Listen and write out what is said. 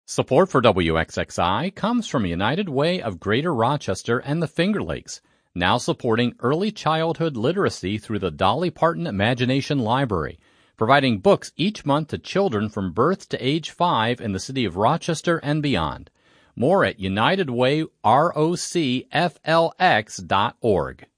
Support for WXXI comes from United Way of Greater Rochester and the Finger Lakes, now supporting early childhood literacy through the Dolly Parton Imagination Library, providing books each month to children from birth to age 5 in the city of Rochester and beyond. More at UnitedWayROCFLX.org.